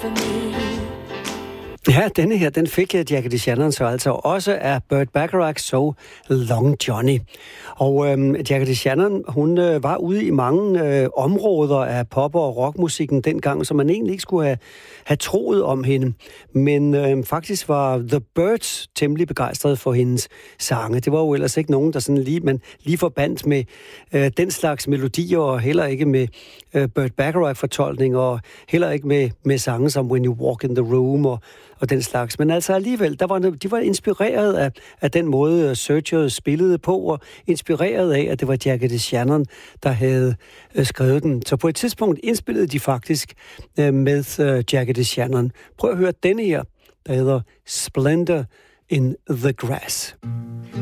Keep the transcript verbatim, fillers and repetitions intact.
for me. Ja, denne her, den fik Jackie DeShannon så altså også af Burt Bacharach, So Long Johnny. Og øhm, Jackie DeShannon, hun øh, var ude i mange øh, områder af pop- og rockmusikken dengang, som man egentlig ikke skulle have, have troet om hende. Men øh, faktisk var The Byrds temmelig begejstrede for hendes sange. Det var jo ellers ikke nogen, der sådan lige, man lige forbandt med øh, den slags melodier, og heller ikke med øh, Burt Bacharach-fortolkning, og heller ikke med, med sange som When You Walk in the Room og og den slags. Men altså alligevel, der var, de var inspireret af, af den måde, Searchers spillede på, og inspireret af, at det var Jackie DeShannon, der havde øh, skrevet den. Så på et tidspunkt indspillede de faktisk øh, med øh, Jackie DeShannon. Prøv at høre denne her, der hedder Splendor in the Grass.